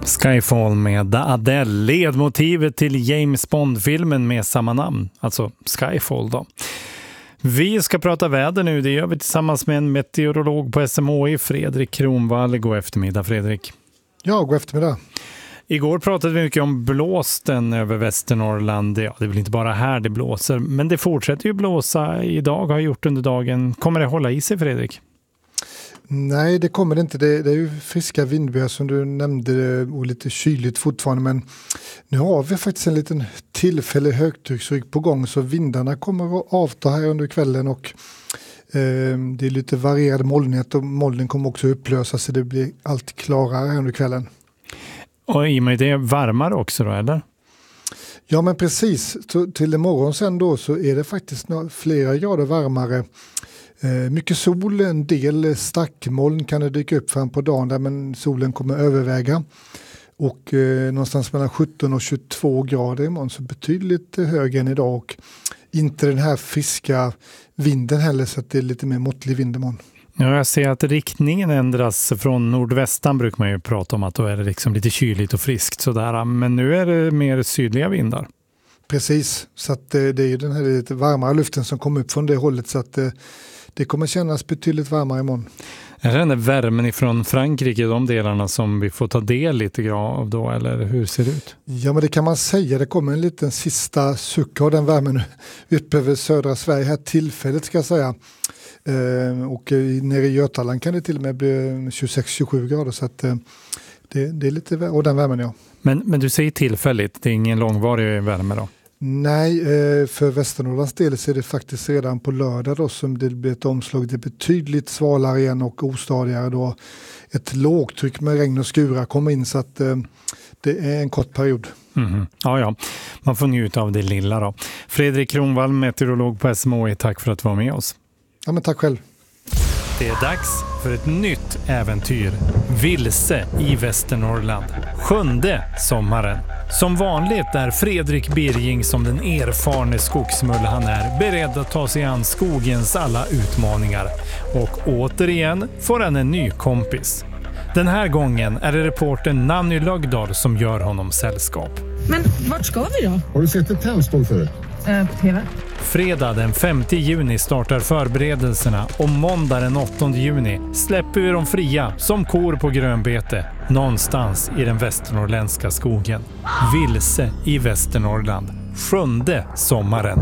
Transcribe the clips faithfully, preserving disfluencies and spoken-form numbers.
Skyfall med Adele, ledmotivet till James Bond-filmen med samma namn, alltså Skyfall då. Vi ska prata väder nu, det gör vi tillsammans med en meteorolog på S M H I, Fredrik Kronvall. God eftermiddag, Fredrik. Ja, god eftermiddag. Igår pratade vi mycket om blåsten över Västernorrland. Ja, det är väl inte bara här det blåser, men det fortsätter ju blåsa idag, har gjort under dagen. Kommer det hålla i sig, Fredrik? Nej, det kommer det inte. Det, det är ju friska vindbyar som du nämnde och lite kyligt fortfarande. Men nu har vi faktiskt en liten tillfällig högtrycksrygg på gång, så vindarna kommer att avta här under kvällen och eh, det är lite varierad molnighet och molnen kommer också upplösa så det blir allt klarare här under kvällen. Och i och med det varmare också då, eller? Ja, men precis. Så till imorgon sen då så är det faktiskt flera grader varmare. Eh, mycket sol, en del stackmoln kan det dyka upp fram på dagen där, men solen kommer överväga. Och eh, någonstans mellan sjutton och tjugotvå grader imorgon, så betydligt högre än idag. Och inte den här friska vinden heller, så att det är lite mer måttlig vind imorgon. Ja, jag ser att riktningen ändras från nordvästan, brukar man ju prata om att då är det liksom lite kyligt och friskt sådär. Men nu är det mer sydliga vindar. Precis, så att det är ju den här lite varmare luften som kommer upp från det hållet, så att det kommer kännas betydligt varmare imorgon. Är det den där värmen ifrån Frankrike, de delarna som vi får ta del lite grann av då, eller hur ser det ut? Ja, men det kan man säga. Det kommer en liten sista suck av den värmen ut över södra Sverige här tillfället, ska jag säga. Eh, och nere i Götaland kan det till och med bli tjugosex till tjugosju grader, så att eh, det, det är lite, och den värmen, ja. Men, men du säger tillfälligt, det är ingen långvarig värme då? Nej, för Västernorrlands del så är det faktiskt redan på lördag då som det blir ett omslag. Det är betydligt svalare igen och ostadigare då. Ett lågtryck med regn och skura kommer in, så att eh, det är en kort period. Mm-hmm. Ja, ja. Man får njuta av det lilla då. Fredrik Kronvall, meteorolog på S M H I, tack för att du var med oss. Ja, men tack själv. Det är dags för ett nytt äventyr. Vilse i Västernorrland. Sjunde sommaren. Som vanligt är Fredrik Birging, som den erfarne skogsmull han är, beredd att ta sig an skogens alla utmaningar. Och återigen får han en ny kompis. Den här gången är det reportern Nanny Lögdahl som gör honom sällskap. Men vart ska vi då? Har du sett ett tändstånd förut? Eh, på tv. Fredag den femte juni startar förberedelserna och måndag den åttonde juni släpper vi dem fria som kor på grönbete någonstans i den västernorrländska skogen. Vilse i Västernorrland. Sjunde sommaren.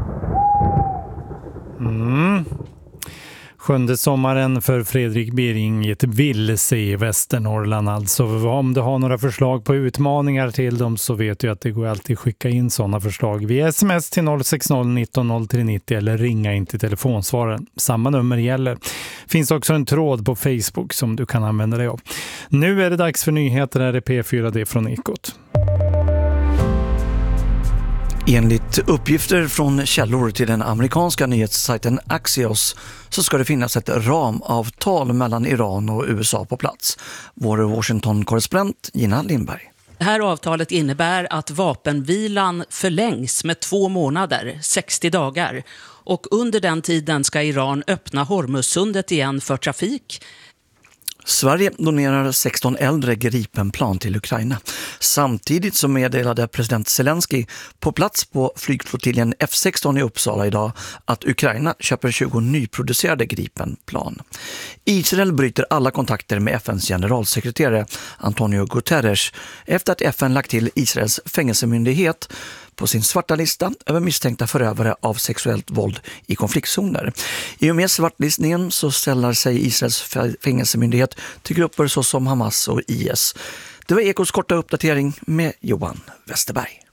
Mm. Sjunde sommaren för Fredrik Birging i ett vilse i Västernorrland. Alltså om du har några förslag på utmaningar till dem så vet du att det går alltid att skicka in sådana förslag via sms till noll sex noll nitton noll tre nittio eller ringa in till telefonsvaren. Samma nummer gäller. Finns också en tråd på Facebook som du kan använda dig av. Nu är det dags för nyheter här i P fyra D från Ekot. Enligt uppgifter från källor till den amerikanska nyhetssajten Axios så ska det finnas ett ramavtal mellan Iran och U S A på plats. Vår Washington-korrespondent Gina Lindberg. Det här avtalet innebär att vapenvilan förlängs med två månader, sextio dagar. Och under den tiden ska Iran öppna Hormuzsundet igen för trafik. Sverige donerar sexton äldre Gripenplan till Ukraina. Samtidigt som meddelade president Zelensky på plats på flygflottiljen F sexton i Uppsala idag att Ukraina köper tjugo nyproducerade Gripenplan. Israel bryter alla kontakter med F N:s generalsekreterare Antonio Guterres efter att F N lagt till Israels fängelsemyndighet på sin svarta lista över misstänkta förövare av sexuellt våld i konfliktzoner. I och med svartlistningen så ställer sig Israels fängelsemyndighet till grupper såsom Hamas och I S. Det var Ekots korta uppdatering med Johan Westerberg.